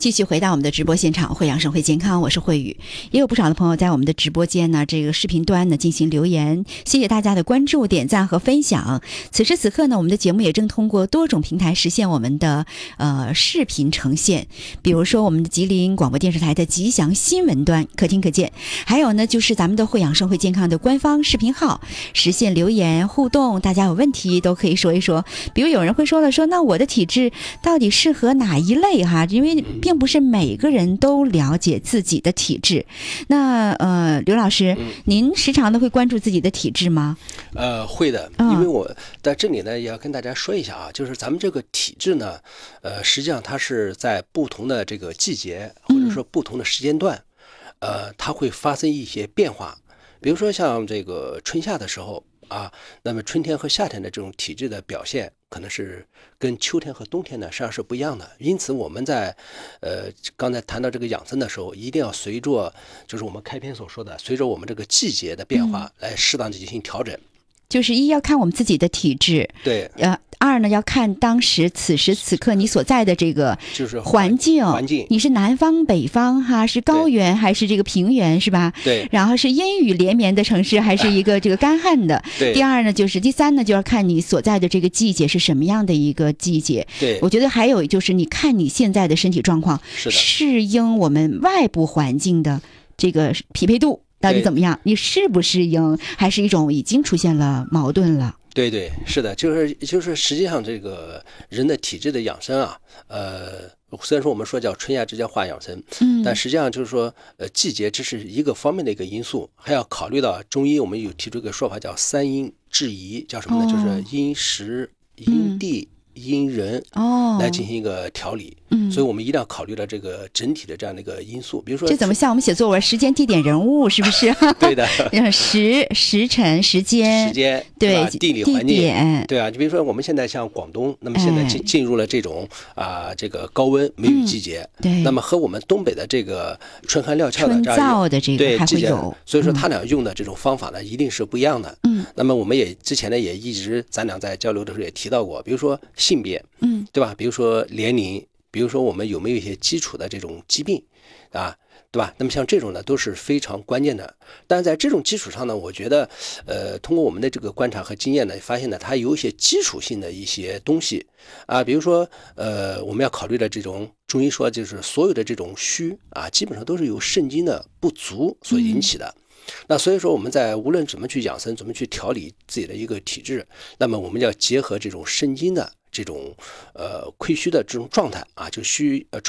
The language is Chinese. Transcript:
继续回到我们的直播现场，会养生会健康，我是慧宇。也有不少的朋友在我们的直播间呢，这个视频端呢进行留言，谢谢大家的关注、点赞和分享。此时此刻呢，我们的节目也正通过多种平台实现我们的视频呈现，比如说我们的吉林广播电视台的吉祥新闻端可听可见，还有呢就是咱们的会养生会健康的官方视频号，实现留言互动，大家有问题都可以说一说。比如有人会说了，说那我的体质到底适合哪一类哈？因为并不是每个人都了解自己的体质。那刘老师，您时常的会关注自己的体质吗？ 会的，因为我在这里呢也要跟大家说一下啊，就是咱们这个体质呢，实际上它是在不同的这个季节或者说不同的时间段，它会发生一些变化。比如说像这个春夏的时候啊，那么春天和夏天的这种体质的表现可能是跟秋天和冬天呢实际上是不一样的。因此我们在刚才谈到这个养生的时候，一定要随着就是我们开篇所说的，随着我们这个季节的变化来适当的进行调整。 就是一要看我们自己的体质， 对， 二呢要看当时此时此刻你所在的这个就是环境，你是南方北方哈，是高原还是这个平原是吧？ 对。 然后是阴雨连绵的城市还是一个这个干旱的？ 对。 第三呢就要看你所在的这个季节是什么样的一个季节。 对。 我觉得还有就是你看你现在的身体状况，适应我们外部环境的这个匹配度到底怎么样？你适不适应，还是一种已经出现了矛盾了？ 对对，是的，就是实际上这个人的体质的养生啊，虽然说我们说叫春夏之交化养生，但实际上就是说，季节只是一个方面的一个因素，还要考虑到中医我们有提出一个说法叫三阴制宜，叫什么呢？就是阴时、阴地、阴人来进行一个调理。所以我们一定要考虑到这个整体的这样的一个因素。比如说， 这怎么像我们写作文时间、地点、人物，是不是？ 对的， 时辰、时间，对， 地理环境，对啊。 就比如说我们现在像广东，那么现在进入了这种这个高温梅雨季节， 对， 那么和我们东北的这个春寒料峭的春燥的这个还会有， 所以说他俩用的这种方法呢，一定是不一样的。那么我们也之前呢也一直咱俩在交流的时候也提到过，比如说性别，对吧？比如说年龄。比如说我们有没有一些基础的这种疾病啊，对吧？那么像这种呢都是非常关键的。但是在这种基础上呢，我觉得通过我们的这个观察和经验呢，发现呢它有一些基础性的一些东西啊，比如说我们要考虑的这种中医说就是所有的这种虚啊，基本上都是由肾精的不足所引起的。那所以说我们在无论怎么去养生，怎么去调理自己的一个体质，那么我们要结合这种肾精的这种亏虚的这种状态啊，就